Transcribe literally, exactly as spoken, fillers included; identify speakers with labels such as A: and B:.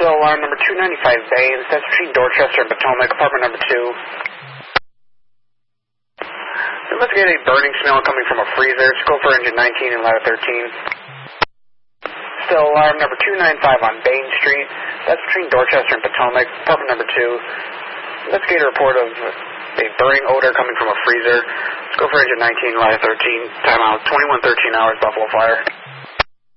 A: Still alarm number two ninety-five Baines, that's between Dorchester and Potomac, apartment number two. Investigate a burning smell coming from a freezer. Scope for engine nineteen and ladder thirteen. Still alarm number two ninety-five on Bain Street, that's between Dorchester and Potomac, apartment number two. Investigate a report of a burning odor coming from a freezer. Scope for engine nineteen, ladder thirteen. Timeout twenty-one thirteen hours, Buffalo Fire.